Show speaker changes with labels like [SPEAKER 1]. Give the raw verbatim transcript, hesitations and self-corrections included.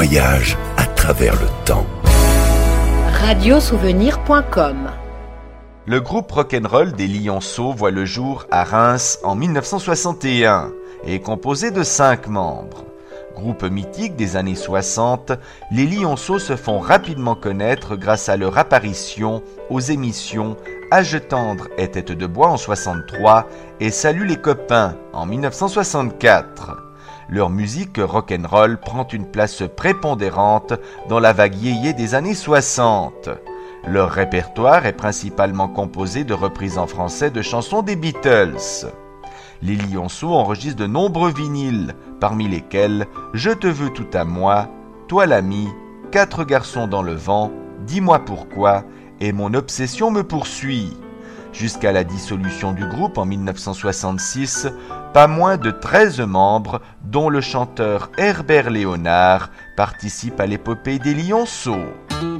[SPEAKER 1] voyage à travers le temps.
[SPEAKER 2] radio souvenir point com.
[SPEAKER 3] Le groupe rock'n'roll des Lionceaux voit le jour à Reims en mille neuf cent soixante et un et est composé de cinq membres. Groupe mythique des années soixante, les Lionceaux se font rapidement connaître grâce à leur apparition aux émissions Âge tendre et Tête de bois en soixante-trois et Salut les copains en mille neuf cent soixante-quatre. Leur musique rock'n'roll prend une place prépondérante dans la vague yéyé des années soixante. Leur répertoire est principalement composé de reprises en français de chansons des Beatles. Les Lionceaux enregistrent de nombreux vinyles, parmi lesquels Je te veux tout à moi, Toi l'ami, Quatre garçons dans le vent, Dis-moi pourquoi et Mon obsession me poursuit. Jusqu'à la dissolution du groupe en mille neuf cent soixante-six, pas moins de treize membres, dont le chanteur Herbert Léonard, participent à l'épopée des Lionceaux.